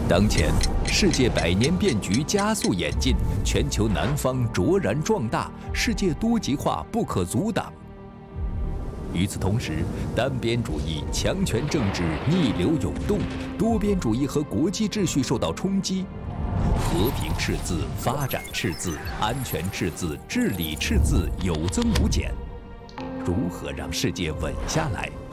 当前，世界百年变局加速演进，全球南方卓然壮大，世界多极化不可阻挡。与此同时，单边主义、强权政治逆流涌动，多边主义和国际秩序受到冲击，和平赤字、发展赤字、安全赤字、治理赤字有增无减。如何让世界稳下来，